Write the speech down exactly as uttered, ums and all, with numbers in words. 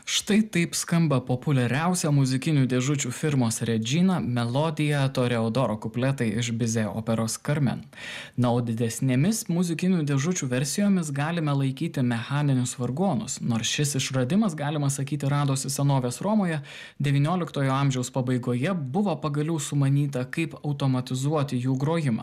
Štai taip skamba populiariausia muzikinių dėžučių firmos Regina melodija Toreadoro kupletai iš Bizė operos Carmen. Na, o didesnėmis muzikinių dėžučių versijomis galime laikyti mechaninius vargonus, nors šis išradimas, galima sakyti, radosi senovės Romoje, devynioliktojo amžiaus pabaigoje buvo pagaliau sumanyta, kaip automatizuoti jų grojimą.